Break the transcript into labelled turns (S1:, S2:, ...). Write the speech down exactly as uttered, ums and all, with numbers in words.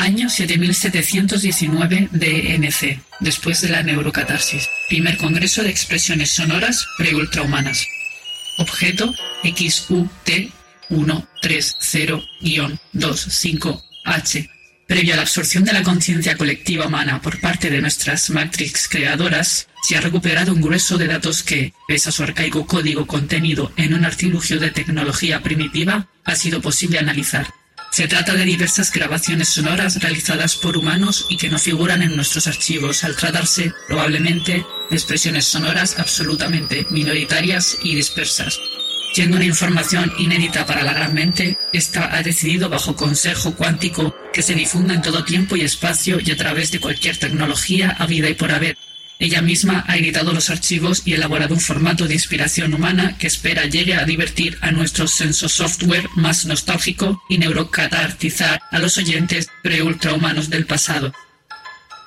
S1: Año siete mil setecientos diecinueve D N C, después de la neurocatarsis. Primer Congreso de Expresiones Sonoras Pre-Ultrahumanas. Objeto X U T uno tres cero guión dos cinco H. Previo a la absorción de la conciencia colectiva humana por parte de nuestras Matrix creadoras, se ha recuperado un grueso de datos que, pese a su arcaico código contenido en un artilugio de tecnología primitiva, ha sido posible analizar. Se trata de diversas grabaciones sonoras realizadas por humanos y que no figuran en nuestros archivos al tratarse, probablemente, de expresiones sonoras absolutamente minoritarias y dispersas. Siendo una información inédita para la gran mente, esta ha decidido bajo consejo cuántico que se difunda en todo tiempo y espacio y a través de cualquier tecnología habida y por haber. Ella misma ha editado los archivos y elaborado un formato de inspiración humana que espera llegue a divertir a nuestro senso software más nostálgico y neurocatartizar a los oyentes pre-ultrahumanos del pasado.